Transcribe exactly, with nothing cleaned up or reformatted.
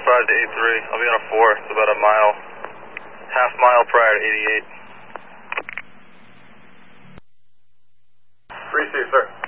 five to eight three. I'll be on a four. It's about a mile, half mile prior to eighty-eight. three C, sir.